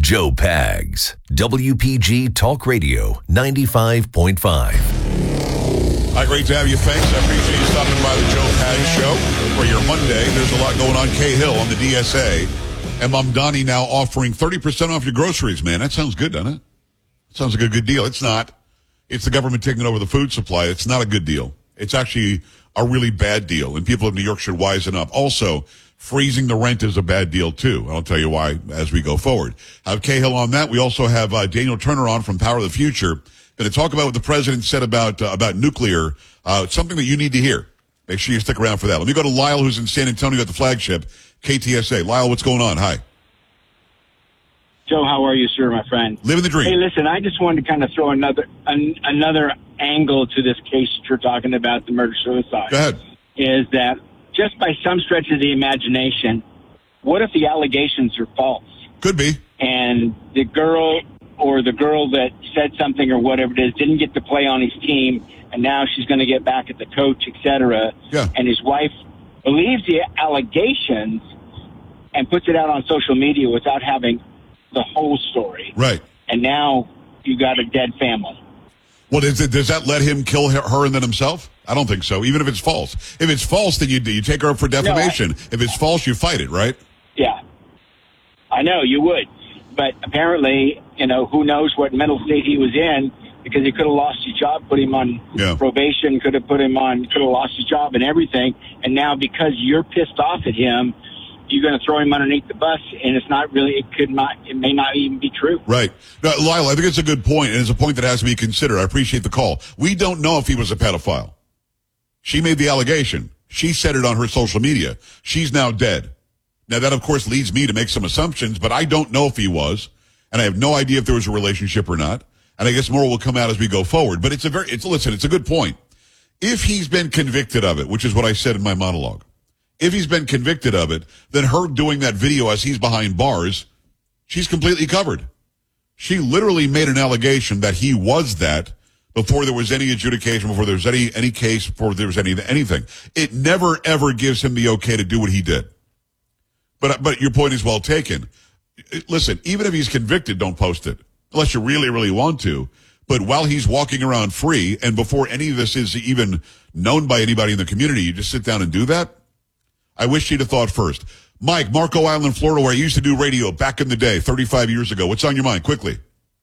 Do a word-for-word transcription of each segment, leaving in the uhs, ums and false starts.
Joe Pags, W P G Talk Radio ninety-five point five. Hi, great to have you, thanks. I appreciate you stopping by the Joe Pags Show for your Monday. There's a lot going on. Cahill on the D S A. And Mamdani now offering thirty percent off your groceries, man. That sounds good, doesn't it? Sounds like a good deal. It's not. It's the government taking over the food supply. It's not a good deal. It's actually a really bad deal, and people of New York should wisen up. Also, freezing the rent is a bad deal, too. I'll tell you why as we go forward. I have Cahill on that. We also have uh, Daniel Turner on from Power of the Future. Going to talk about what the president said about uh, about nuclear. Uh, it's something that you need to hear. Make sure you stick around for that. Let me go to Lyle, who's in San Antonio at the flagship, K T S A. Lyle, what's going on? Hi. Joe, how are you, sir, my friend? Living the dream. Hey, listen, I just wanted to kind of throw another an, another angle to this case that you're talking about, the murder-suicide. Go ahead. Is that just by some stretch of the imagination, what if the allegations are false? Could be. And the girl or the girl that said something or whatever it is didn't get to play on his team, and now she's going to get back at the coach, et cetera. Yeah. And his wife believes the allegations and puts it out on social media without having the whole story. Right. And now you got a dead family. Well, does, it, does that let him kill her, her and then himself? I don't think so, even if it's false. If it's false, then you you take her up for defamation. No, I, if it's false, you fight it, right? Yeah. I know, you would. But apparently, you know, who knows what mental state he was in, because he could have lost his job, put him on yeah. probation, could have put him on, could have lost his job and everything. And now because you're pissed off at him, you're going to throw him underneath the bus, and it's not really, it could not, it may not even be true. Right. Now, Lyle, I think it's a good point, and it's a point that has to be considered. I appreciate the call. We don't know if he was a pedophile. She made the allegation. She said it on her social media. She's now dead. Now, that, of course, leads me to make some assumptions, but I don't know if he was, and I have no idea if there was a relationship or not, and I guess more will come out as we go forward. But it's a very, it's, listen, it's a good point. If he's been convicted of it, which is what I said in my monologue, if he's been convicted of it, then her doing that video as he's behind bars, she's completely covered. She literally made an allegation that he was that before there was any adjudication, before there was any, any case, before there was any, anything. It never, ever gives him the okay to do what he did. But, but your point is well taken. Listen, even if he's convicted, don't post it. Unless you really, really want to. But while he's walking around free, and before any of this is even known by anybody in the community, you just sit down and do that? I wish she'd have thought first. Mike, Marco Island, Florida, where I used to do radio back in the day, thirty-five years ago. What's on your mind? Quickly.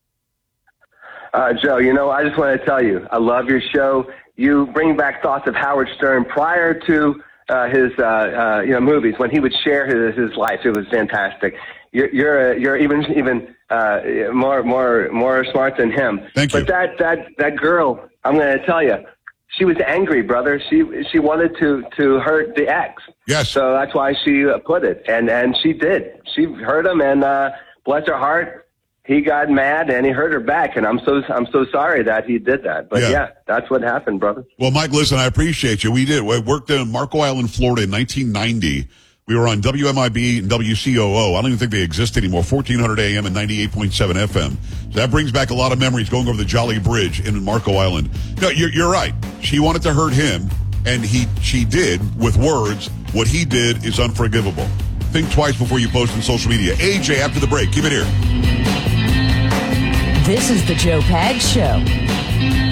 Uh, Joe, you know, I just want to tell you, I love your show. You bring back thoughts of Howard Stern prior to uh, his uh, uh, you know, movies, when he would share his, his life. It was fantastic. You're you're, uh, you're even even uh, more more more smart than him. Thank you. But that that that girl, I'm going to tell you, she was angry, brother. She she wanted to, to hurt the ex. Yes. So that's why she uh, put it, and and she did. She hurt him, and uh, bless her heart, he got mad and he hurt her back. And I'm so I'm so sorry that he did that. But yeah, yeah that's what happened, brother. Well, Mike, listen, I appreciate you. We did. We worked in Marco Island, Florida, in nineteen ninety. We were on W M I B and W C O O. I don't even think they exist anymore. fourteen hundred A M and ninety-eight point seven F M. So that brings back a lot of memories going over the Jolly Bridge in Marco Island. No, you're, you're right. She wanted to hurt him, and he she did with words. What he did is unforgivable. Think twice before you post on social media. A J, after the break. Keep it here. This is the Joe Pags Show.